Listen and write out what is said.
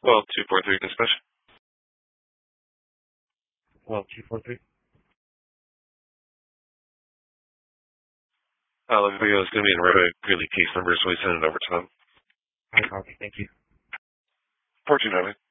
Well, 243 dispatch. Well, 243. Look, Leo is going to be in right away. Greeley case number, so we send it over to them. I copy. Thank you. 1490.